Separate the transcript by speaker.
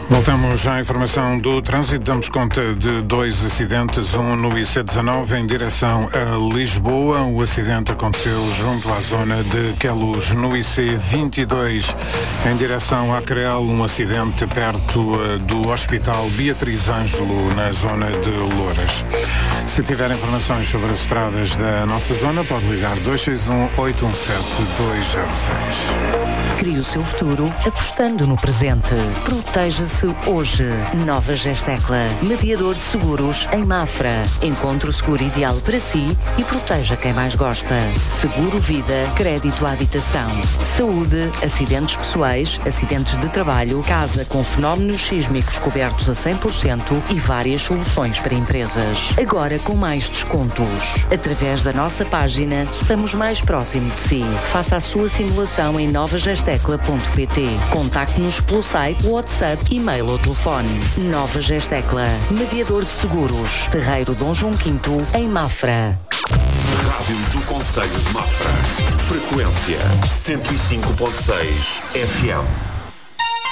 Speaker 1: Voltamos à informação do trânsito. Damos conta de dois acidentes, um no IC19 em direção a Lisboa. O acidente aconteceu junto à zona de Queluz. No IC22 em direção à Crel, um acidente perto do Hospital Beatriz Ângelo, na zona de Louras. Se tiver informações sobre as estradas da nossa zona, pode ligar 261 817 206.
Speaker 2: Crie o seu futuro apostando no presente. Proteja-se hoje. Nova Gestecla, mediador de seguros em Mafra. Encontre o seguro ideal para si e proteja quem mais gosta. Seguro vida, crédito à habitação, saúde, acidentes pessoais, acidentes de trabalho, casa com fenómenos sísmicos cobertos a 100% e várias soluções para empresas. Agora com mais descontos. Através da nossa página, estamos mais próximo de si. Faça a sua simulação em novagestecla.pt. Contacte-nos pelo site, WhatsApp, e-mail ou telefone. Nova Gestecla, mediador de seguros. Terreiro Dom João V, em Mafra.
Speaker 3: Rádio do Concelho de Mafra. Frequência 105.6 FM.